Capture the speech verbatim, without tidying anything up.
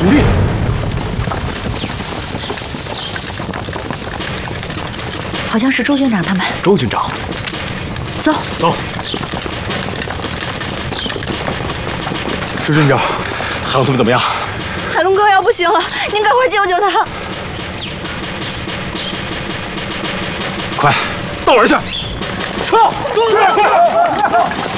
徒弟。 好像是周军长他们。 周军长， 走走。周军长，海龙他们怎么样？ 海龙哥要不行了，您赶快救救他！ 快，到我这儿去！撤！快！